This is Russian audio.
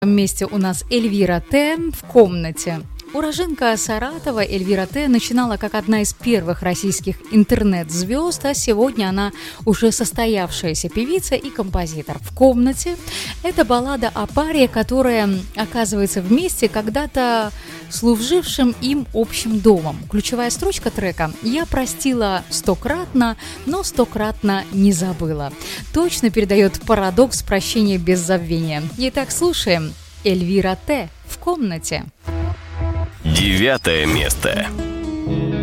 Вместе у нас Эльвира Т. в комнате. Уроженка Саратова Эльвира Т. начинала как одна из первых российских интернет-звезд, а сегодня она уже состоявшаяся певица и композитор. В комнате это баллада о паре, которая оказывается вместе когда-то служившим им общим домом. Ключевая строчка трека «Я простила стократно, но стократно не забыла». Точно передает парадокс прощения без забвения. Итак, слушаем Эльвира Т. в комнате. 9 место.